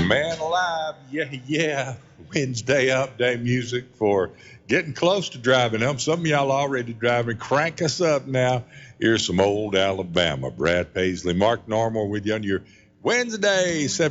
Man alive, yeah, yeah. Wednesday update music for getting close to driving up. Some of y'all already driving. Crank us up now. Here's some old Alabama. Brad Paisley, Mark Normal with you on your Wednesday,